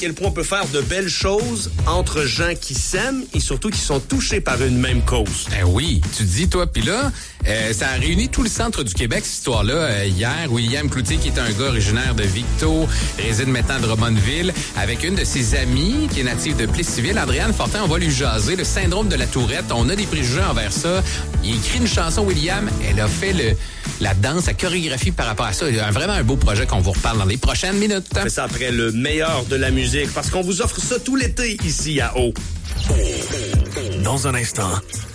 quel point on peut faire de belles choses entre gens qui s'aiment et surtout qui sont touchés par une même cause. Ben oui, tu dis, toi, puis là, ça a réuni tout le centre du Québec, cette histoire-là, hier. William Cloutier, qui est un gars originaire de Victo, réside maintenant de Drummondville, avec une de ses amies, qui est native de Plessisville, Andréane Fortin, on va lui jaser. Le syndrome de la Tourette, on a des préjugés envers ça. Il écrit une chanson, William, elle a fait la danse, la chorégraphie par rapport à ça. Vraiment un beau projet qu'on vous reparle dans les prochaines minutes. On fait ça après le meilleur de la musique, parce qu'on vous offre ça tout l'été ici à O. Dans un instant,